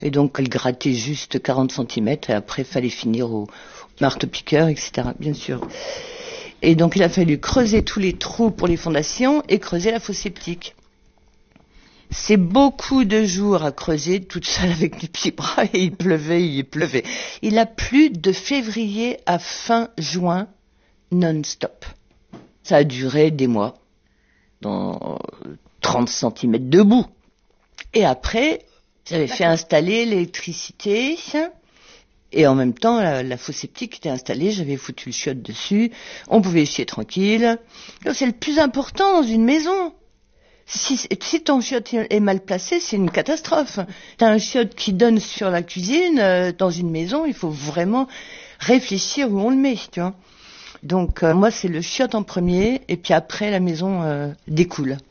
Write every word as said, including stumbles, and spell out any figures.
Et donc, elle grattait juste quarante centimètres et après, il fallait finir au marteau-piqueur, et cetera, bien sûr. Et donc, il a fallu creuser tous les trous pour les fondations et creuser la fosse septique. C'est beaucoup de jours à creuser toute seule avec mes petits bras et il pleuvait, il pleuvait. Il a plu de février à fin juin, non-stop. Ça a duré des mois, dans trente centimètres de boue. Et après, j'avais fait installer l'électricité et en même temps, la, la fosse septique était installée, j'avais foutu le chiotte dessus, on pouvait chier tranquille. Donc, c'est le plus important dans une maison. Si, si ton chiotte est mal placé, c'est une catastrophe. T'as un chiotte qui donne sur la cuisine, euh, dans une maison, il faut vraiment réfléchir où on le met, tu vois. Donc, euh, moi, c'est le chiotte en premier, et puis après, la maison euh, découle.